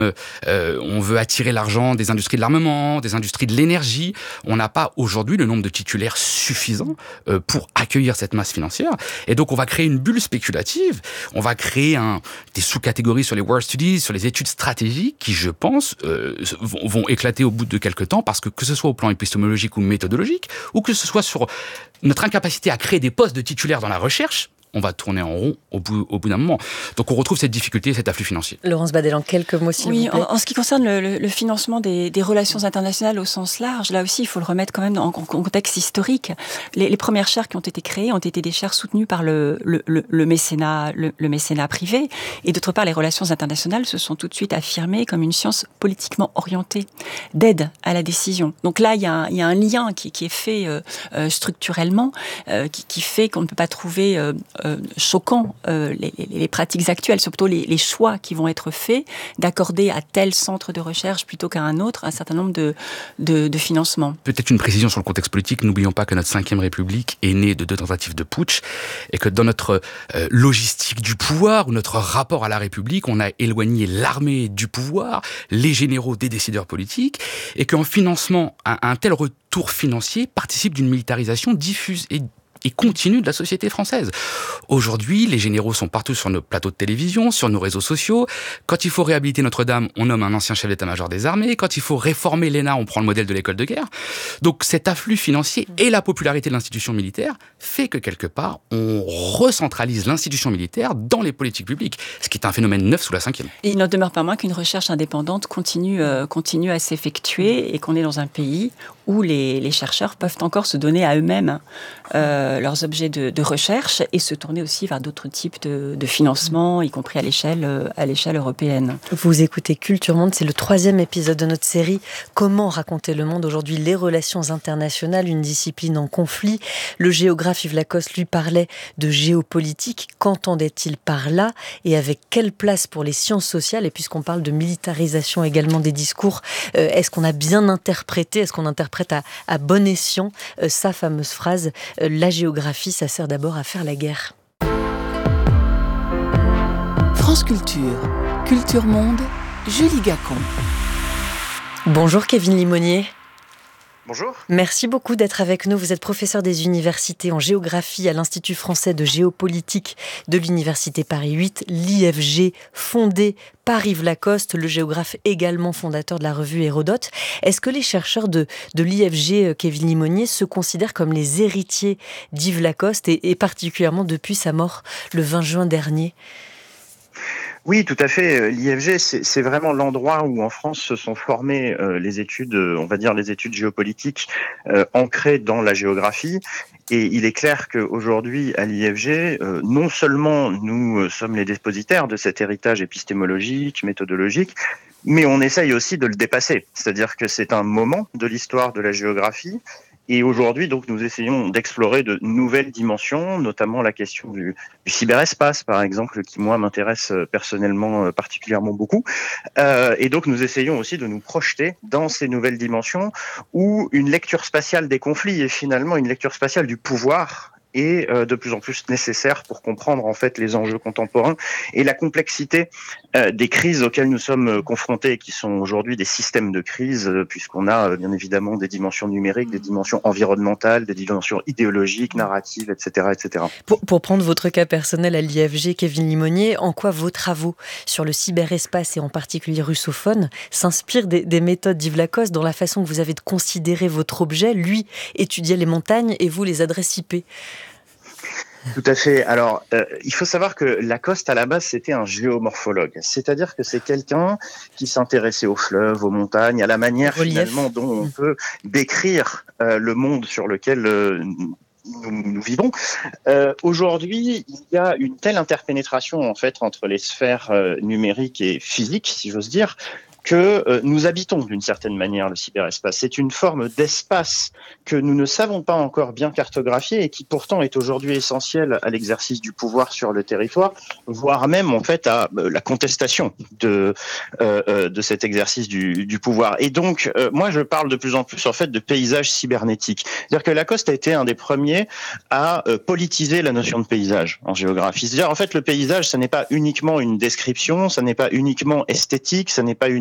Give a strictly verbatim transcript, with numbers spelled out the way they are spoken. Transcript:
Euh, euh, on veut attirer l'argent des industries de l'armement, des industries de l'énergie. On n'a pas aujourd'hui le nombre de titulaires suffisant euh, pour accueillir cette masse financière. Et donc, on va créer une bulle spéculative. On va créer un, des sous-catégories sur les world studies, sur les études stratégiques qui, je pense, euh, vont, vont éclater au bout de quelques temps parce que, que ce soit au plan épistémologique ou méthodologique, ou que ce soit sur notre incapacité à créer des postes de titulaires dans la recherche, on va tourner en rond au bout, au bout d'un moment. Donc on retrouve cette difficulté, cet afflux financier. Laurence Badel, en quelques mots, s'il oui, vous plaît. En, en ce qui concerne le, le, le financement des, des relations internationales au sens large, là aussi, il faut le remettre quand même en, en contexte historique. Les, les premières chaires qui ont été créées ont été des chaires soutenues par le, le, le, le, mécénat, le, le mécénat privé. Et d'autre part, les relations internationales se sont tout de suite affirmées comme une science politiquement orientée, d'aide à la décision. Donc là, il y a un, il y a un lien qui, qui est fait euh, euh, structurellement, euh, qui, qui fait qu'on ne peut pas trouver euh, euh, choquant Euh, les, les, les pratiques actuelles, surtout les, les choix qui vont être faits d'accorder à tel centre de recherche plutôt qu'à un autre un certain nombre de, de, de financements. Peut-être une précision sur le contexte politique. N'oublions pas que notre cinquième République est née de deux tentatives de putsch et que dans notre euh, logistique du pouvoir ou notre rapport à la République, on a éloigné l'armée du pouvoir, les généraux des décideurs politiques et qu'en financement, un, un tel retour financier participe d'une militarisation diffuse et et continue de la société française. Aujourd'hui, les généraux sont partout sur nos plateaux de télévision, sur nos réseaux sociaux. Quand il faut réhabiliter Notre-Dame, on nomme un ancien chef d'état-major des armées. Quand il faut réformer l'E N A, on prend le modèle de l'école de guerre. Donc cet afflux financier et la popularité de l'institution militaire fait que quelque part, on recentralise l'institution militaire dans les politiques publiques, ce qui est un phénomène neuf sous la cinquième. Il n'en demeure pas moins qu'une recherche indépendante continue, euh, continue à s'effectuer et qu'on est dans un pays où les, les chercheurs peuvent encore se donner à eux-mêmes euh, leurs objets de, de recherche et se tourner aussi vers d'autres types de, de financement, y compris à l'échelle, à l'échelle européenne. Vous écoutez Culture Monde, c'est le troisième épisode de notre série « Comment raconter le monde ?» Aujourd'hui, les relations internationales, une discipline en conflit. Le géographe Yves Lacoste lui parlait de géopolitique. Qu'entendait-il par là et avec quelle place pour les sciences sociales? Et puisqu'on parle de militarisation également des discours, euh, est-ce qu'on a bien interprété, est-ce qu'on interprète à, à bon escient euh, sa fameuse phrase euh, « La géographie, ça sert d'abord à faire la guerre ». France Culture, Culture Monde, Julie Gacon. Bonjour Kevin Limonier. Bonjour. Merci beaucoup d'être avec nous. Vous êtes professeur des universités en géographie à l'Institut français de géopolitique de l'Université Paris huit, l'I F G, fondé par Yves Lacoste, le géographe également fondateur de la revue Hérodote. Est-ce que les chercheurs de, de l'I F G, Kevin Limonier, se considèrent comme les héritiers d'Yves Lacoste et, et particulièrement depuis sa mort le vingt juin dernier ? Oui, tout à fait. L'I F G, c'est, c'est vraiment l'endroit où en France se sont formées euh, les études, euh, on va dire les études géopolitiques euh, ancrées dans la géographie. Et il est clair qu'aujourd'hui, à l'I F G, euh, non seulement nous sommes les dépositaires de cet héritage épistémologique, méthodologique, mais on essaye aussi de le dépasser. C'est-à-dire que c'est un moment de l'histoire de la géographie. Et aujourd'hui, donc, nous essayons d'explorer de nouvelles dimensions, notamment la question du, du cyberespace, par exemple, qui, moi, m'intéresse personnellement particulièrement beaucoup. Euh, et donc, nous essayons aussi de nous projeter dans ces nouvelles dimensions où une lecture spatiale des conflits est finalement une lecture spatiale du pouvoir est euh, de plus en plus nécessaire pour comprendre en fait les enjeux contemporains et la complexité euh, des crises auxquelles nous sommes confrontés, qui sont aujourd'hui des systèmes de crise, euh, puisqu'on a euh, bien évidemment des dimensions numériques, des dimensions environnementales, des dimensions idéologiques, narratives, et cetera, et cetera. Pour, pour prendre votre cas personnel à l'I F G, Kevin Limonier, en quoi vos travaux sur le cyberespace et en particulier russophone s'inspirent des, des méthodes d'Yves Lacoste dans la façon que vous avez de considérer votre objet? Lui étudiait les montagnes et vous les adresses I P. Tout à fait. Alors, euh, il faut savoir que Lacoste, à la base, c'était un géomorphologue. C'est-à-dire que c'est quelqu'un qui s'intéressait aux fleuves, aux montagnes, à la manière finalement dont on peut décrire euh, le monde sur lequel euh, nous, nous vivons. Euh, aujourd'hui, il y a une telle interpénétration en fait entre les sphères euh, numériques et physiques, si j'ose dire, que euh, nous habitons d'une certaine manière le cyberespace. C'est une forme d'espace que nous ne savons pas encore bien cartographier et qui pourtant est aujourd'hui essentiel à l'exercice du pouvoir sur le territoire, voire même en fait à euh, la contestation de euh, de cet exercice du, du pouvoir. Et donc, euh, moi, je parle de plus en plus en fait de paysage cybernétique. C'est-à-dire que Lacoste a été un des premiers à euh, politiser la notion de paysage en géographie. C'est-à-dire en fait le paysage, ça n'est pas uniquement une description, ça n'est pas uniquement esthétique, ça n'est pas